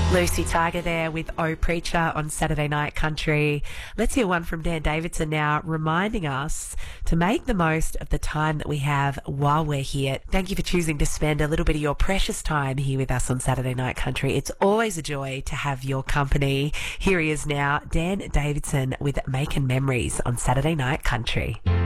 Lucy Tiger there with Oh Preacher on Saturday Night Country. Let's hear one from Dan Davidson now, reminding us to make the most of the time that we have while we're here. Thank you for choosing to spend a little bit of your precious time here with us on Saturday Night Country. It's always a joy to have your company. Here he is now, Dan Davidson with Making Memories on Saturday Night Country.